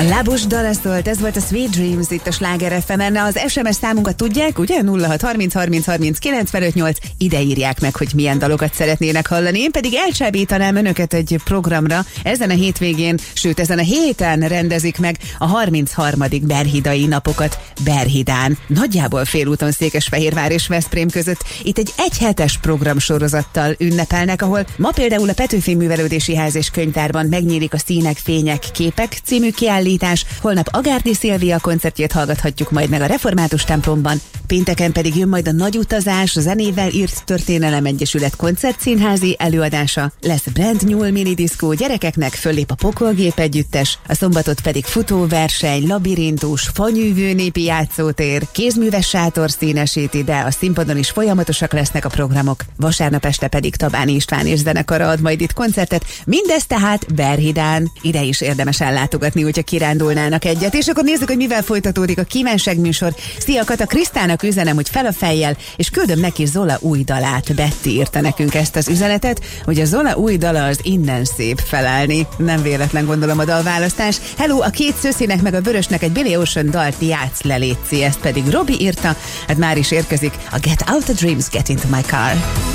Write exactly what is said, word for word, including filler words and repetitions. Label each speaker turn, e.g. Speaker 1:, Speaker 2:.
Speaker 1: lábos dala szólt, ez volt a Sweet Dreams itt a Sláger ef emen. Az es em es számunkat tudják, ugye? nulla hat harminc harminc harminc kilencvenöt nyolc. Ide írják meg, hogy milyen dalokat szeretnének hallani. Én pedig elcsábítanám önöket egy programra. Ezen a hétvégén, sőt ezen a héten rendezik meg a harmincharmadik Berhidai napokat Berhidán. Nagyjából félúton Székesfehérvár és Veszprém között. Itt egy egyhetes programsorozattal ünnepelnek, ahol ma például a Petőfi Művelődési Ház és Könyvtárban megnyílik a Színek, Fények, Képek című kiállítás, holnap Agárdi Szilvia koncertjét hallgathatjuk majd meg a Református templomban, pénteken pedig jön majd a Nagy utazás, a zenével írt Történelem Egyesület koncertszínházi előadása, lesz Brand New minidiszkó gyerekeknek, föllép a Pokolgép együttes, a szombatot pedig futóverseny, labirintus, fanyűvő népi játszótér, kézműves sátor színesíti, de a színpadon is folyamatosak lesznek a programok. Vasárnap este pedig Tabáni István és zenekara ad majd itt koncertet, mindez tehát Berhidán. Ide is érdemes ellátogatni, hogyha kirándulnának egyet. És akkor nézzük, hogy mivel folytatódik a kívánság műsor. Szia, Kata, Krisztának üzenem, hogy fel a fejjel, és küldöm neki Zola új dalát. Betty írta nekünk ezt az üzenetet, hogy a Zola új dala az Innen szép felállni. Nem véletlen, gondolom, a dalválasztás. Hello, a két szőszinek meg a vörösnek egy Billy Ocean dalt játsz le, létszi. Ezt pedig Robi írta. Hát már is érkezik a Get Out the Dreams, Get Into My Car.